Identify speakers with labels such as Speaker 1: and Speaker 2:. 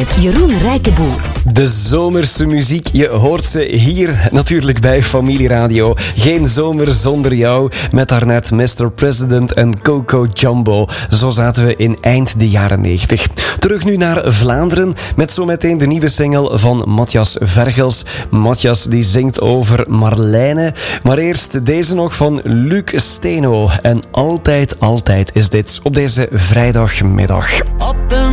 Speaker 1: met Jeroen Rijkenboer.
Speaker 2: De zomerse muziek, je hoort ze hier natuurlijk bij Familie Radio. Geen zomer zonder jou, met daarnet Mr. President en Coco Jumbo. Zo zaten we in eind de jaren 90. Terug nu naar Vlaanderen, met zometeen de nieuwe single van Matthias Vergels. Matthias die zingt over Marlijne. Maar eerst deze nog van Luc Steno. En altijd is dit op deze vrijdagmiddag.